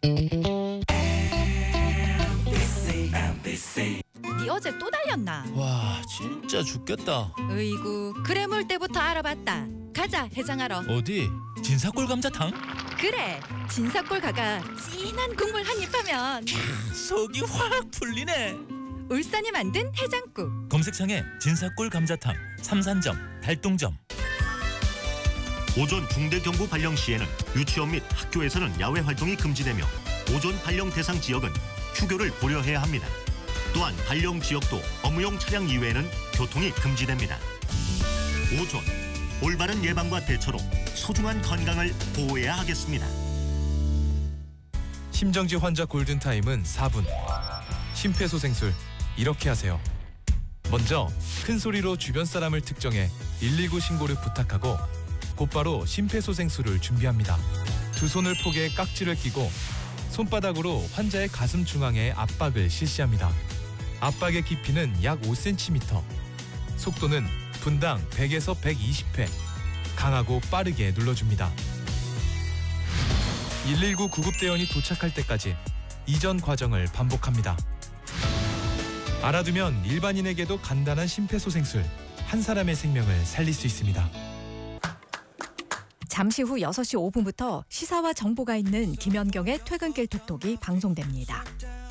니 어제 또 달렸나? 와 진짜 죽겠다. 으이구 그래물 때부터 알아봤다. 가자 해장하러. 어디? 진사골 감자탕? 그래 진사골 가가 진한 국물 한 입 하면 속이 확 풀리네. 울산이 만든 해장국. 검색창에 진사골 감자탕, 삼산점, 달동점. 오존 중대 경보 발령 시에는 유치원 및 학교에서는 야외 활동이 금지되며 오존 발령 대상 지역은 휴교를 고려해야 합니다. 또한 발령 지역도 업무용 차량 이외에는 교통이 금지됩니다. 오존, 올바른 예방과 대처로 소중한 건강을 보호해야 하겠습니다. 심정지 환자 골든타임은 4분. 심폐소생술 이렇게 하세요. 먼저 큰 소리로 주변 사람을 특정해 119 신고를 부탁하고 곧바로 심폐소생술을 준비합니다. 두 손을 포개 깍지를 끼고 손바닥으로 환자의 가슴 중앙에 압박을 실시합니다. 압박의 깊이는 약 5cm, 속도는 분당 100에서 120회, 강하고 빠르게 눌러줍니다. 119 구급대원이 도착할 때까지 이전 과정을 반복합니다. 알아두면 일반인에게도 간단한 심폐소생술, 한 사람의 생명을 살릴 수 있습니다. 잠시 후 6시 5분부터 시사와 정보가 있는 김연경의 퇴근길 톡톡이 방송됩니다.